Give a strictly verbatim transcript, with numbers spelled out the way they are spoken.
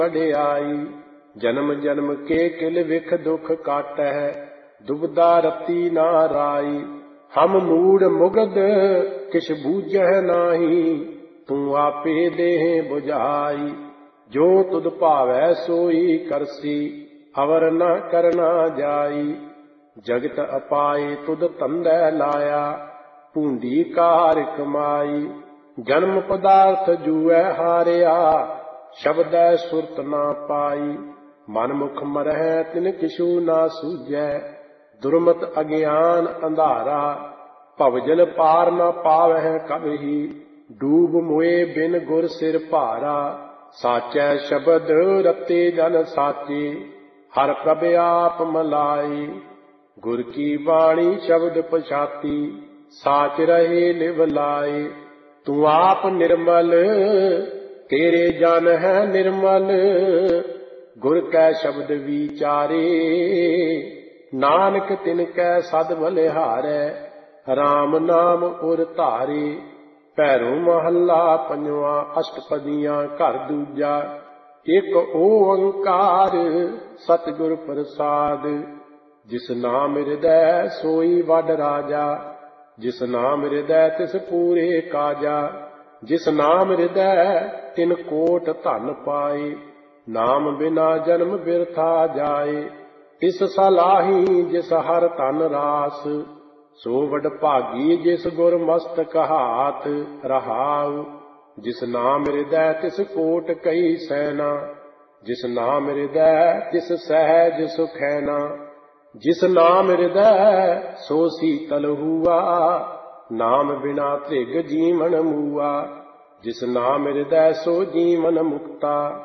वडियाई। जन्म जन्म के किल विख दुख काटै, दुबदा रती ना राई। हम मूड मुगद किछ बूझह नाही, तू आपे देह बुझाई। जो तुद भावै सोई करसी, अवर न करना जाई। जगत अपाए तुद तंदै लाया, पूंडी कार कमाई। जन्म पदार्थ जुए हारिया, शब्दै सुरत ना पाई। मन मुख मरह तिन किछु ना सूझै, दुर्मत अज्ञान अंधारा। भवजल पार न पावह कबहि, डूब मोए बिन गुर सिर भारा। साचै शब्द रते जन साचे, हर प्रभ आप मलाए। गुर की बाणी शब्द पछाती, साच रहे लिव लाए। तू आप निर्मल तेरे जन है निर्मल, गुर कै शब्द विचारे। नानक तिनकै सद बलिहारै, राम नाम उर धारे। भैरो महला पंजवा अष्टपदियां घर दूजा। एक ओंकार सतगुर प्रसाद, जिस नाम हृदय सोई वड राजा। जिस नाम हृदय तिस पूरे काजा, जिस नाम हृदय तिन कोट धन पाए। नाम बिना जन्म बिरथा जाए, तिस सलाही जिस हर तन रास। सो वड भागी जिस गुर मस्तक हाथ रहाउ। जिस नाम हृदय तिस कोट कई सैना, जिस नाम हृदय तिस सहज सुखैना। जिस नाम हृदय सो शीतल हुआ, नाम बिना त्रिग जीवन मुआ। जिस नाम हृदय सो जीवन मुक्ता।